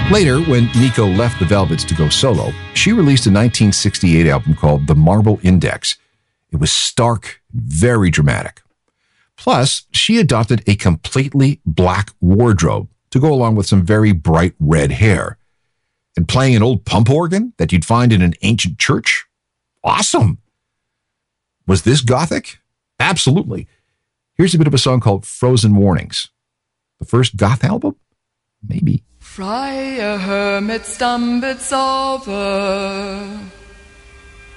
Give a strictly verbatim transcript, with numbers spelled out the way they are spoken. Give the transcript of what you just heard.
Later, when Nico left the Velvets to go solo, she released a nineteen sixty-eight album called The Marble Index. It was stark, very dramatic. Plus, she adopted a completely black wardrobe to go along with some very bright red hair. And playing an old pump organ that you'd find in an ancient church? Awesome! Was this gothic? Absolutely. Here's a bit of a song called Frozen Warnings. The first goth album? Maybe. Freie Hermit Stumbits over